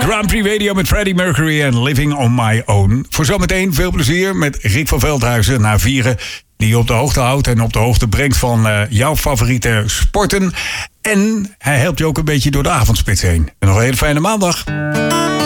Grand Prix Radio met Freddie Mercury en Living on My Own. Voor zometeen veel plezier met Rick van Veldhuizen na vieren, die je op de hoogte houdt en op de hoogte brengt van jouw favoriete sporten. En hij helpt je ook een beetje door de avondspits heen. En nog een hele fijne maandag.